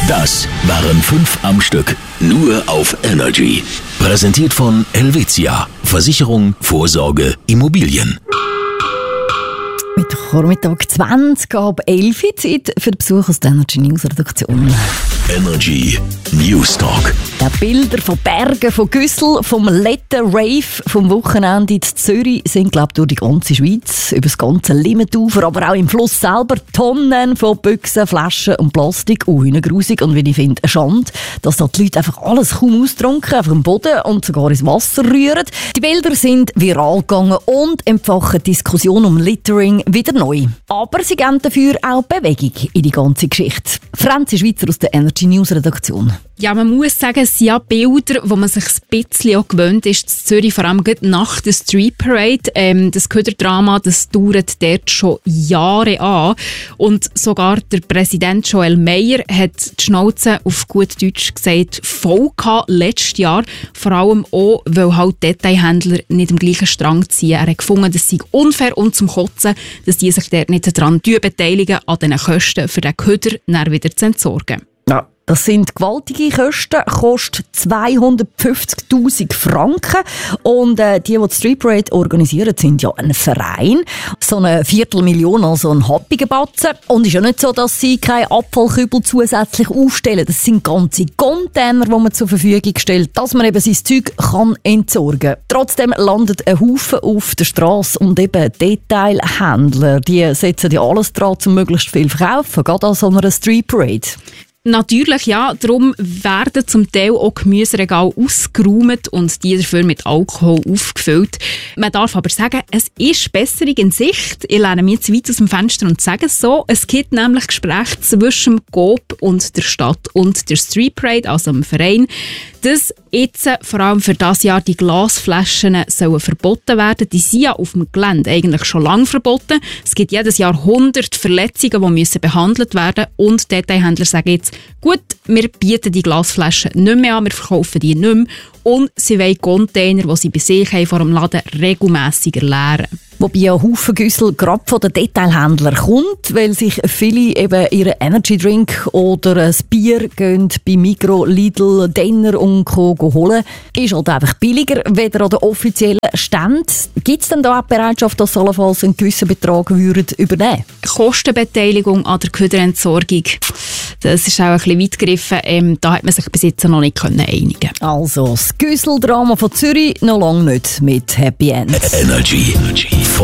Das waren 5 am Stück. Nur auf Energy. Präsentiert von Helvetia. Versicherung, Vorsorge, Immobilien. Mittag 20 ab 11 Uhr, Zeit für den Besuch aus der Energy News Redaktion. Energy News Talk. Die Bilder von Bergen, von Güssel, vom letzten Rave vom Wochenende in Zürich sind, glaube ich, durch die ganze Schweiz, über das ganze Limetufer, aber auch im Fluss selber Tonnen von Büchsen, Flaschen und Plastik. Grusig und wie ich finde, eine Schande, dass da die Leute einfach alles kaum austrunken, auf dem Boden und sogar ins Wasser rühren. Die Bilder sind viral gegangen und empfachen die Diskussion um Littering wieder neu. Aber sie geben dafür auch Bewegung in die ganze Geschichte. Franzi Schweizer aus der Energy News Redaktion. Ja, man muss sagen, es sind ja Bilder, wo man sich ein bisschen auch gewöhnt ist, in Zürich, vor allem nach der Street Parade. Das Köderdrama, das dauert dort schon Jahre an. Und sogar der Präsident Joel Meyer hat die Schnauze auf gut Deutsch gesagt voll gehabt letztes Jahr. Vor allem auch, weil halt Detailhändler nicht am gleichen Strang ziehen. Er hat gefunden, das sei unfair und zum Kotzen, dass die sich dort nicht daran beteiligen, an diesen Kosten für den Köder dann wieder zu entsorgen. Ja. Das sind gewaltige Kosten, kostet 250'000 Franken. Und die Street Parade organisieren, sind ja ein Verein. So eine 250.000, also ein happiger Batzen. Und es ist ja nicht so, dass sie keine Abfallkübel zusätzlich aufstellen. Das sind ganze Container, die man zur Verfügung stellt, dass man eben sein Zeug kann entsorgen kann. Trotzdem landet ein Haufen auf der Straße und eben Detailhändler, die setzen ja alles dran, um möglichst viel zu verkaufen, gerade an so einer Street Parade. Natürlich, ja. Darum werden zum Teil auch Gemüseregale ausgeräumt und die dafür mit Alkohol aufgefüllt. Man darf aber sagen, es ist Besserung in Sicht. Ich lehne mich jetzt weit aus dem Fenster und sage es so. Es gibt nämlich Gespräche zwischen dem Coop und der Stadt und der Street Parade, also dem Verein, dass jetzt vor allem für dieses Jahr die Glasflaschen sollen verboten werden. Die sind ja auf dem Gelände eigentlich schon lange verboten. Es gibt jedes Jahr 100 Verletzungen, die müssen behandelt werden. Und Detailhändler sagen jetzt, gut, wir bieten die Glasflaschen nicht mehr an, wir verkaufen die nicht mehr. Und sie wollen Container, die sie bei sich haben, vor dem Laden regelmässiger leeren. Wobei ein Haufen Güssel gerade von den Detailhändlern kommt, weil sich viele eben ihren Energy-Drink oder ein Bier gehen bei Migros, Lidl, Denner und Co. holen. Ist halt einfach billiger, weder an den offiziellen Ständen. Gibt es denn da auch die Bereitschaft, dass allenfalls einen gewissen Betrag übernehmen würden? Kostenbeteiligung an der Köderentsorgung, das ist auch ein bisschen weit gegriffen. Da hat man sich bis jetzt noch nicht einigen. Also, das Güssel-Drama von Zürich noch lange nicht mit Happy End. Energy.